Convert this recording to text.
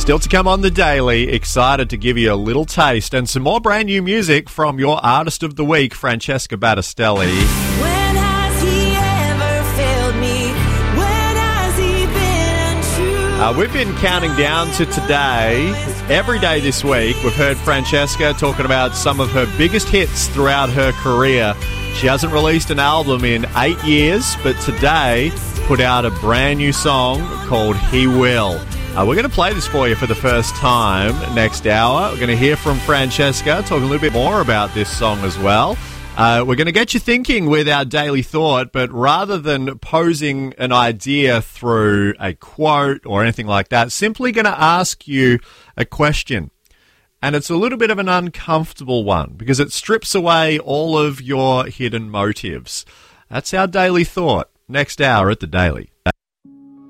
Still to come on The Daily, excited to give you a little taste and some more brand new music from your Artist of the Week, Francesca Battistelli. When has he ever failed me? When has he been untrue? We've been counting down to today. Every day this week, we've heard Francesca talking about some of her biggest hits throughout her career. She hasn't released an album in 8 years, but today put out a brand new song called He Will. We're going to play this for you for the first time next hour. We're going to hear from Francesca, talk a little bit more about this song as well. We're going to get you thinking with our daily thought, but rather than posing an idea through a quote or anything like that, simply going to ask you a question. And it's a little bit of an uncomfortable one because it strips away all of your hidden motives. That's our daily thought next hour at The Daily.